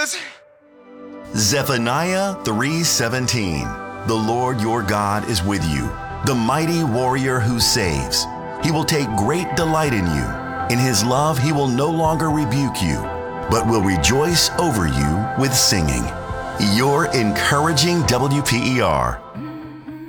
Jesus. Zephaniah 3:17. The Lord your God is with you, the mighty warrior who saves. He will take great delight in you. In his love he will no longer rebuke you, but will rejoice over you with singing. Your encouraging WPER.